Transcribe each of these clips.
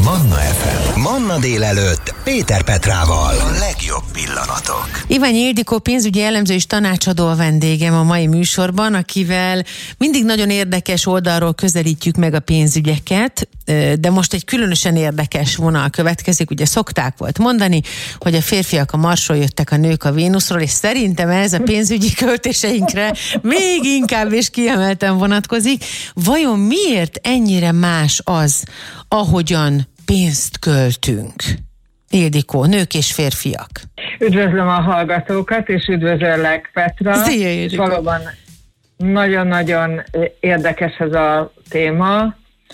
Manna FM. Manna délelőtt Péter Petrával. A legjobb pillanatok. Iványi Ildikó pénzügyi elemző és tanácsadó a vendégem a mai műsorban, akivel mindig nagyon érdekes oldalról közelítjük meg a pénzügyeket, de most egy különösen érdekes vonal következik. Ugye szokták volt mondani, hogy a férfiak a Marsról jöttek, a nők a Vénuszról, és szerintem ez a pénzügyi költéseinkre még inkább és kiemelten vonatkozik. Vajon miért ennyire más az, ahogyan pénzt költünk? Ildikó, nők és férfiak. Üdvözlöm a hallgatókat, és üdvözöllek, Petra. Szia, Ildikó. Valóban nagyon-nagyon érdekes ez a téma.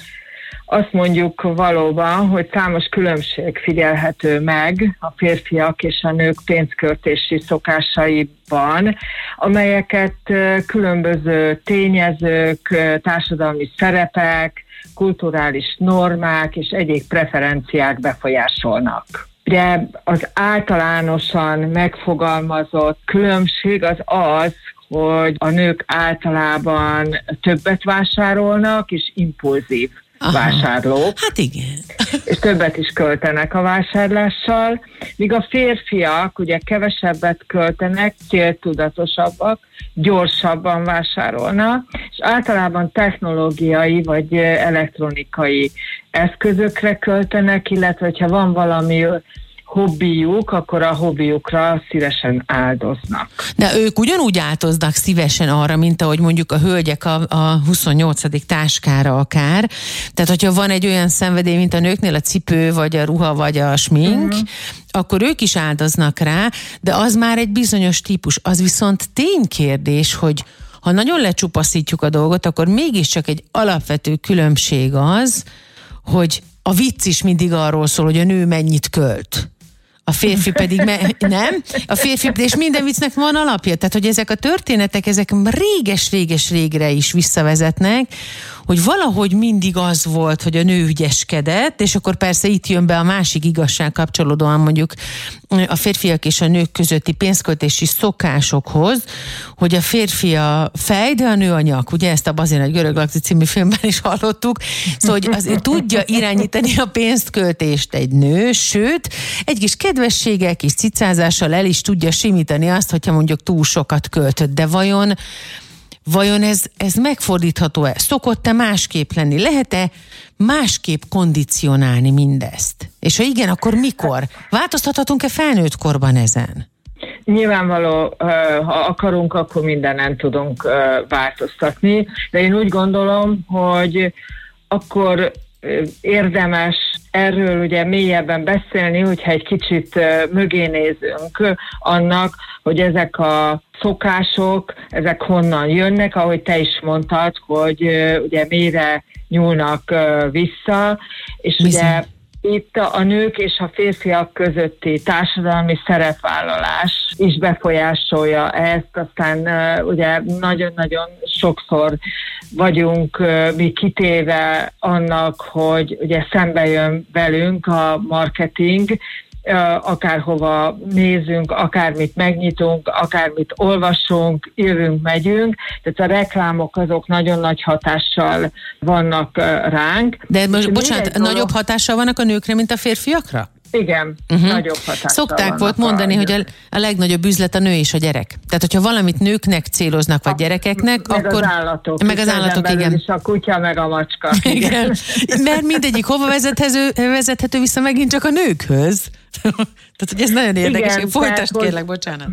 Azt mondjuk valóban, hogy számos különbség figyelhető meg a férfiak és a nők pénzköltési szokásaiban, amelyeket különböző tényezők, társadalmi szerepek, kulturális normák és egyéb preferenciák befolyásolnak. Ugye az általánosan megfogalmazott különbség az, hogy a nők általában többet vásárolnak, és impulzív vásárlók. Hát igen. És többet is költenek a vásárlással, míg a férfiak ugye kevesebbet költenek, céltudatosabbak, gyorsabban vásárolnak, és általában technológiai vagy elektronikai eszközökre költenek, illetve ha van valami hobbijuk, akkor a hobbiukra szívesen áldoznak. De ők ugyanúgy áldoznak szívesen arra, mint ahogy mondjuk a hölgyek a 28. táskára akár. Tehát, hogyha van egy olyan szenvedély, mint a nőknél a cipő, vagy a ruha, vagy a smink, akkor ők is áldoznak rá, de az már egy bizonyos típus. Az viszont ténykérdés, hogy ha nagyon lecsupaszítjuk a dolgot, akkor mégiscsak egy alapvető különbség az, hogy a vicc is mindig arról szól, hogy a nő mennyit költ. A férfi pedig nem. A férfi, és minden viccnek van alapja. Tehát, hogy ezek a történetek, ezek réges-régre is visszavezetnek, hogy valahogy mindig az volt, hogy a nő ügyeskedett, és akkor persze itt jön be a másik igazság kapcsolódóan mondjuk a férfiak és a nők közötti pénzköltési szokásokhoz, hogy a férfi a fej, de a nő a nyak. Ugye ezt a Bazin egy görög Laci című filmben is hallottuk. Szóval, hogy azért tudja irányítani a pénzköltést egy nő, sőt, egy kis kedvességgel, kis cicázással el is tudja simítani azt, hogyha mondjuk túl sokat költött. De vajon ez megfordítható-e? Szokott-e másképp lenni? Lehet-e másképp kondicionálni mindezt? És ha igen, akkor mikor? Változtathatunk-e felnőtt korban ezen? Nyilvánvaló, ha akarunk, akkor mindenen tudunk változtatni, de én úgy gondolom, hogy akkor érdemes erről ugye mélyebben beszélni, hogyha egy kicsit mögé nézünk annak, hogy ezek a szokások, ezek honnan jönnek, ahogy te is mondtad, hogy ugye mélyre nyúlnak vissza, és ugye itt a nők és a férfiak közötti társadalmi szerepvállalás is befolyásolja ezt, aztán ugye nagyon-nagyon sokszor vagyunk mi kitéve annak, hogy ugye szembe jön velünk a marketing, akárhova nézünk, akármit megnyitunk, akármit olvasunk, jövünk, megyünk, tehát a reklámok azok nagyon nagy hatással vannak ránk. De most, bocsánat, nagyobb hatással vannak a nőkre, mint a férfiakra? Igen, nagyobb hatással. Szokták volt mondani, hogy a legnagyobb üzlet a nő és a gyerek. Tehát, hogyha valamit nőknek céloznak, vagy gyerekeknek, meg akkor... az állatok. Meg az állatok, igen. És a kutya, meg a macska. Igen. Mert mindegyik hova vezethető vissza megint csak a nőkhöz. Tehát, hogy ez nagyon érdekes. Folytasd kérlek, bocsánat.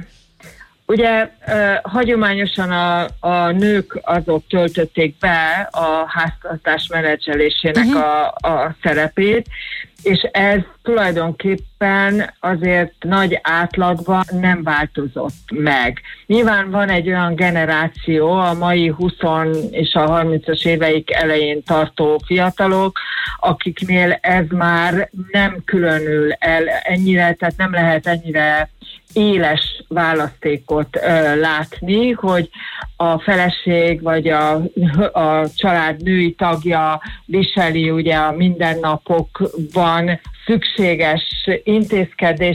Ugye hagyományosan a nők azok töltötték be a háztartás menedzselésének a szerepét, és ez tulajdonképpen azért nagy átlagban nem változott meg. Nyilván van egy olyan generáció, a mai 20 és a 30-as éveik elején tartó fiatalok, akiknél ez már nem különül el ennyire, tehát nem lehet ennyire éles választékot látni, hogy a feleség vagy a család női tagja viseli ugye a mindennapokban szükséges intézkedés